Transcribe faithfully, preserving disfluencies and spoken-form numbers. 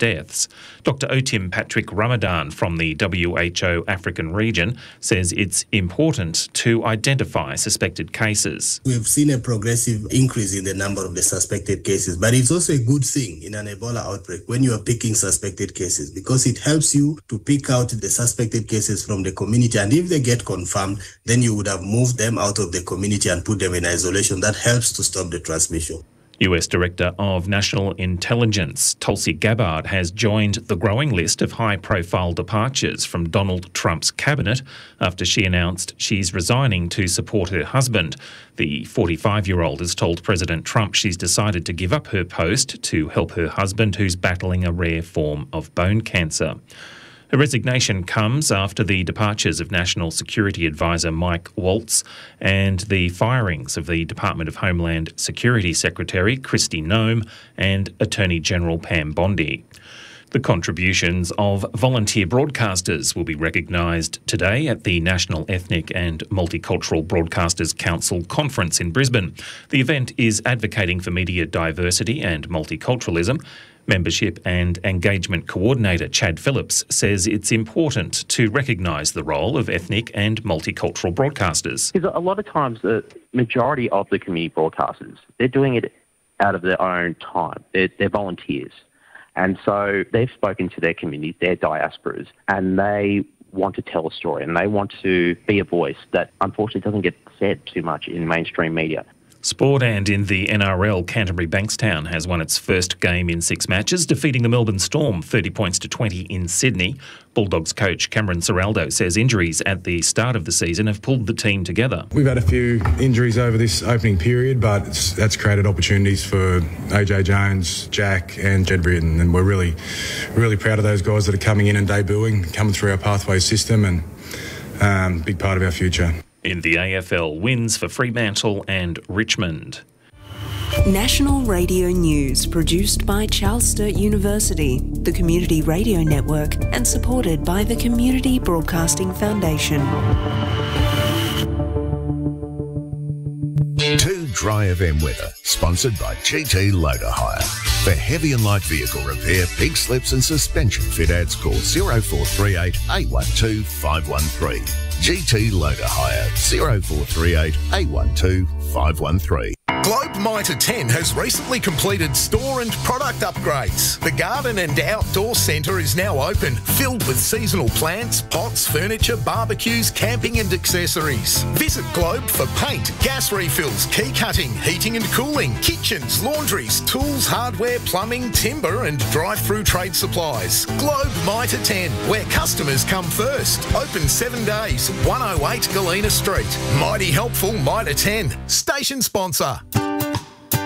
deaths. Doctor Otim Patrick Ramadan from the W H O African region says it's important to identify suspected cases. We've seen a progressive increase in the number of the suspected cases, but it's also a good thing in an Ebola outbreak when you are picking suspected cases, because it helps you to pick out the suspected cases from the community, and if they get confirmed, then you would have moved them out of the community and put them in isolation. That helps to stop the transmission. U S Director of National Intelligence Tulsi Gabbard has joined the growing list of high-profile departures from Donald Trump's cabinet after she announced she's resigning to support her husband. The forty-five-year-old has told President Trump she's decided to give up her post to help her husband, who's battling a rare form of bone cancer. Her resignation comes after the departures of National Security Advisor Mike Waltz and the firings of the Department of Homeland Security Secretary Kristi Noem and Attorney General Pam Bondi. The contributions of volunteer broadcasters will be recognised today at the National Ethnic and Multicultural Broadcasters Council Conference in Brisbane. The event is advocating for media diversity and multiculturalism. Membership and Engagement Coordinator Chad Phillips says it's important to recognise the role of ethnic and multicultural broadcasters. Because a lot of times the majority of the community broadcasters, they're doing it out of their own time. They're, they're volunteers. And so they've spoken to their community, their diasporas, and they want to tell a story and they want to be a voice that unfortunately doesn't get said too much in mainstream media. Sport, and in the N R L, Canterbury Bankstown has won its first game in six matches, defeating the Melbourne Storm thirty points to twenty in Sydney. Bulldogs coach Cameron Ciraldo says injuries at the start of the season have pulled the team together. We've had a few injuries over this opening period, but that's created opportunities for A J Jones, Jack and Jed Britton, and we're really, really proud of those guys that are coming in and debuting, coming through our pathway system, and um, big part of our future. In the A F L, wins for Fremantle and Richmond. National Radio News, produced by Charles Sturt University, the Community Radio Network, and supported by the Community Broadcasting Foundation. Two Dry F M weather, sponsored by G T Loader Hire. For heavy and light vehicle repair, pig slips and suspension fit outs, call zero four three eight, eight one two, five one three. G T Loader Hire, zero four three eight, eight one two, five one three. Globe Mitre ten has recently completed store and product upgrades. The garden and outdoor centre is now open, filled with seasonal plants, pots, furniture, barbecues, camping and accessories. Visit Globe for paint, gas refills, key cutting, heating and cooling, kitchens, laundries, tools, hardware, plumbing, timber and drive-through trade supplies. Globe Mitre ten, where customers come first. Open seven days, one oh eight Galena Street. Mighty helpful Mitre ten, station sponsor.